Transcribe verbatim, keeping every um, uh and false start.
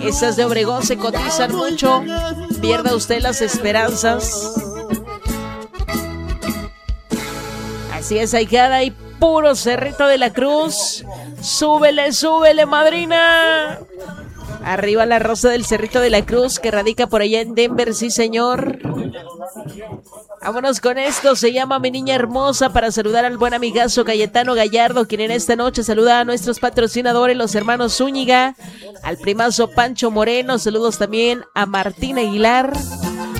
Esas de Obregón se cotizan mucho. Pierda usted las esperanzas. Así es, ahijada, y puro Cerrito de la Cruz. Súbele, súbele, madrina. Arriba la Rosa del Cerrito de la Cruz, que radica por allá en Denver, sí señor. Vámonos con esto, se llama Mi Niña Hermosa, para saludar al buen amigazo Cayetano Gallardo, quien en esta noche saluda a nuestros patrocinadores, los hermanos Zúñiga, al primazo Pancho Moreno, saludos también a Martín Aguilar,